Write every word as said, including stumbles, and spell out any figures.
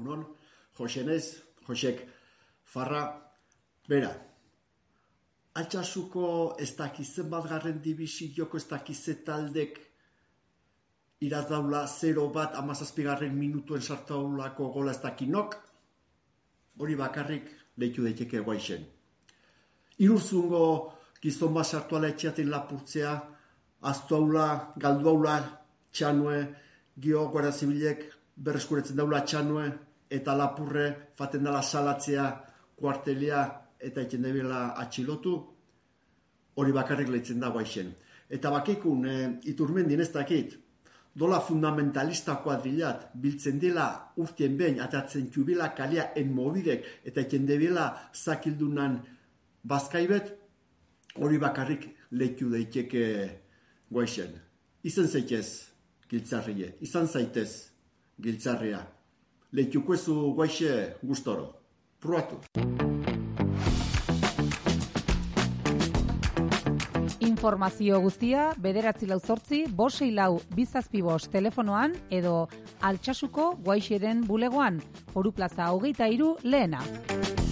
egunon, Josenez, Josek, Farra, bera, Altsasuko ez dakizen bat garren dibisioko ez dakize taldek irazdaula zero bat amazazpigarren minutuen sartaulako gola ez dakinok, hori bakarrik lehitu daiteke guaixen. Irurzungo gizon bat sartuala etxeaten lapurtzea, aztuaula, galduaula, txanue, gio guarda zibilek berreskuretzen daula txanue, eta lapurre faten dela salatzea, kuartelia eta eten debela atxilotu, hori bakarrik lehitzen da guaixen. Eta bakikun, e, iturmendin ez dakit, dola fundamentalista kuadrilat, biltzen dela urtien behin, atatzen txubila kalia enmobidek, eta eten debela zakildunan bazkaibet, hori bakarrik lehitu daiteke guaixen. Izan zaitez, giltzarrie, izan zaitez, giltzarria. Lehituko ezu guaixe gustoro. Pruatu. Informazio guztia bederatzi lau zortzi, bosei lau bizazpi bost telefonoan edo Altsasuko guaixeren bulegoan, Foru Plaza hogeita hiru lehena.